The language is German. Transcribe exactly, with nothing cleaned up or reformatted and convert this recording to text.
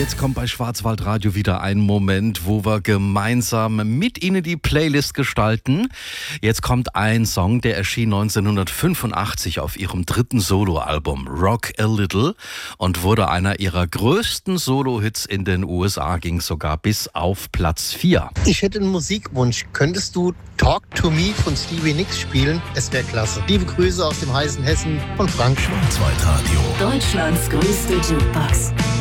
Jetzt kommt bei Schwarzwaldradio wieder ein Moment, wo wir gemeinsam mit Ihnen die Playlist gestalten. Jetzt kommt ein Song, der erschien neunzehnhundertfünfundachtzig auf ihrem dritten Soloalbum Rock a Little und wurde einer ihrer größten Solo-Hits in den U S A, ging sogar bis auf Platz vier. Ich hätte einen Musikwunsch. Könntest du Talk to Me von Stevie Nicks spielen? Es wäre klasse. Liebe Grüße aus dem heißen Hessen von Frank. Schwarzwaldradio. Deutschlands größte Jukebox.